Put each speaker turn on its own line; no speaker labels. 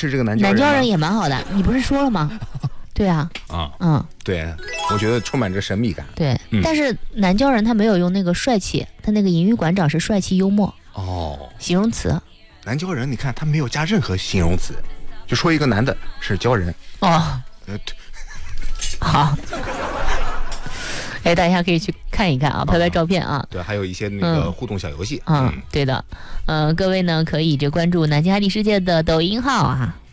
持这个南郊人。
南郊人也蛮好的，你不是说了吗？对啊，
对，我觉得充满着神秘感。
对，但是南郊人他没有用那个帅气，他那个淫欲馆长是帅气幽默形容词。
南郊人，你看他没有加任何形容词，就说一个男的是郊人。
好。大家可以去看一看啊，拍拍照片啊。
对，还有一些那个互动小游戏。
对的。各位呢可以关注南京海底世界的抖音号啊。